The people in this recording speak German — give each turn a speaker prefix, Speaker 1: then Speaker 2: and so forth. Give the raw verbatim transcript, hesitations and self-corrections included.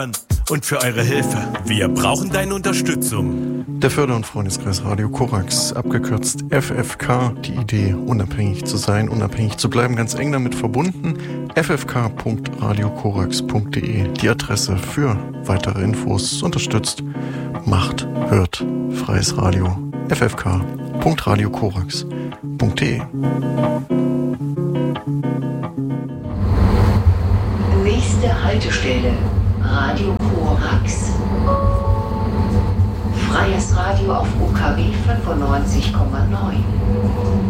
Speaker 1: und für eure Hilfe. Wir brauchen deine Unterstützung.
Speaker 2: Der Förder- und Freundeskreis Radio Korax, abgekürzt F F K, die Idee, unabhängig zu sein, unabhängig zu bleiben, ganz eng damit verbunden. f f k punkt radio korax punkt d e, die Adresse für weitere Infos, unterstützt, macht, hört, freies Radio, f f k punkt radio korax punkt d e.
Speaker 3: Nächste Haltestelle, Radio Korax. Freies Radio auf U K W fünfundneunzig Komma neun.